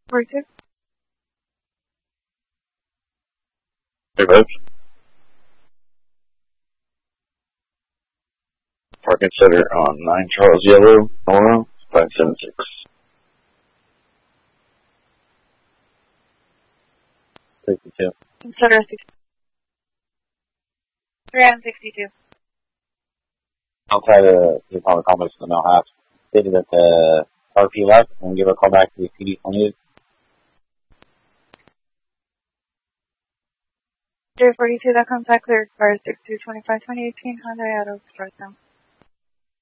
42. Reverse. Parking center on 9 Charles Yellow, Nora, 576. Consider 60. 362. Outside of the public complex in the Mill House, stated that the RP left and give a call back to the PD 28. 342, that contact cleared for 6225 2018 Hyundai Auto Start down.